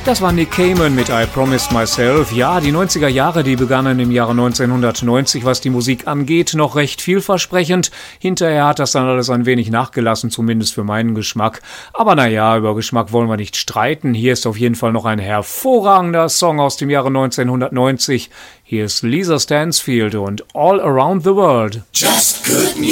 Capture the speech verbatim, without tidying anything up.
Das war Nick Cayman mit I Promised Myself. Ja, die neunziger Jahre, die begannen im Jahre neunzehnhundertneunzig, was die Musik angeht, noch recht vielversprechend. Hinterher hat das dann alles ein wenig nachgelassen, zumindest für meinen Geschmack. Aber naja, über Geschmack wollen wir nicht streiten. Hier ist auf jeden Fall noch ein hervorragender Song aus dem Jahre neunzehnhundertneunzig. Hier ist Lisa Stansfield und All Around the World. Just good news.